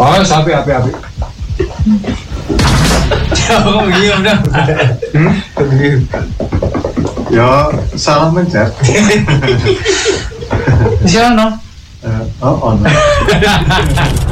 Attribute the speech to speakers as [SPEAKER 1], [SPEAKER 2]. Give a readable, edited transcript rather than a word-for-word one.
[SPEAKER 1] Oh, api.
[SPEAKER 2] Jauh iya udah.
[SPEAKER 3] Ya salah mencet.
[SPEAKER 2] Siapa no?
[SPEAKER 3] Oh, on.